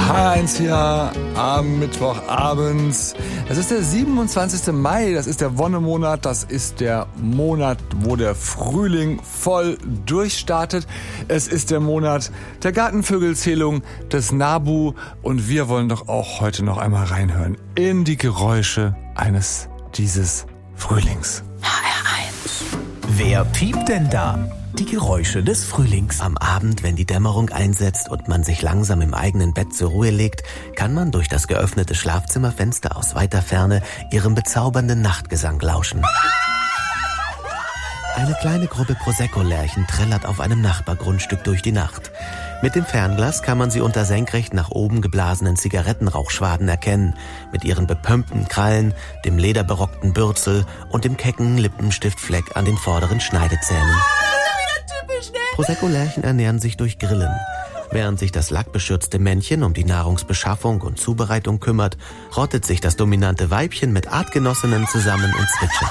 H1 hier am Mittwochabend. Es ist der 27. Mai, das ist der Wonnemonat, das ist der Monat, wo der Frühling voll durchstartet. Es ist der Monat der Gartenvögelzählung, des Nabu und wir wollen doch auch heute noch einmal reinhören in die Geräusche dieses Frühlings. HR1. Wer piept denn da? Die Geräusche des Frühlings. Am Abend, wenn die Dämmerung einsetzt und man sich langsam im eigenen Bett zur Ruhe legt, kann man durch das geöffnete Schlafzimmerfenster aus weiter Ferne ihrem bezaubernden Nachtgesang lauschen. Eine kleine Gruppe Prosecco-Lerchen trällert auf einem Nachbargrundstück durch die Nacht. Mit dem Fernglas kann man sie unter senkrecht nach oben geblasenen Zigarettenrauchschwaden erkennen, mit ihren bepömpten Krallen, dem lederberockten Bürzel und dem kecken Lippenstiftfleck an den vorderen Schneidezähnen. Prosecco-Lerchen ernähren sich durch Grillen. Während sich das lackbeschürzte Männchen um die Nahrungsbeschaffung und Zubereitung kümmert, rottet sich das dominante Weibchen mit Artgenossinnen zusammen und zwitschert.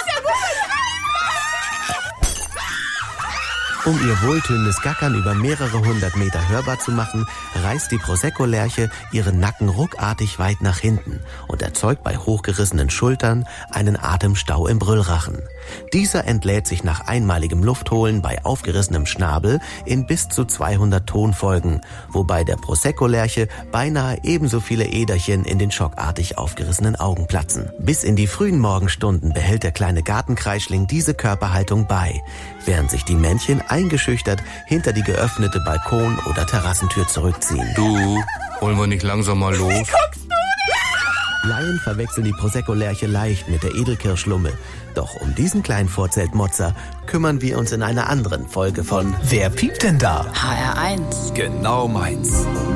Um ihr wohltönendes Gackern über mehrere hundert Meter hörbar zu machen, reißt die Prosecco-Lerche ihren Nacken ruckartig weit nach hinten und erzeugt bei hochgerissenen Schultern einen Atemstau im Brüllrachen. Dieser entlädt sich nach einmaligem Luftholen bei aufgerissenem Schnabel in bis zu 200 Tonfolgen, wobei der Prosecco-Lerche beinahe ebenso viele Äderchen in den schockartig aufgerissenen Augen platzen. Bis in die frühen Morgenstunden behält der kleine Gartenkreischling diese Körperhaltung bei, während sich die Männchen eingeschüchtert hinter die geöffnete Balkon- oder Terrassentür zurückziehen. Du, wollen wir nicht langsam mal los? Wie guckst du denn? Laien verwechseln die Prosecco-Lerche leicht mit der Edelkirschlumme. Doch um diesen kleinen Vorzeltmotzer kümmern wir uns in einer anderen Folge von Wer piept denn da? HR1. Genau meins.